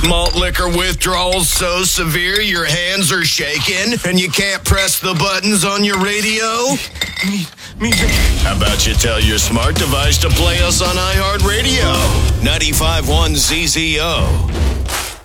Malt liquor withdrawal so severe your hands are shaking and you can't press the buttons on your radio? How about you tell your smart device to play us on iHeartRadio? 95.1 ZZO.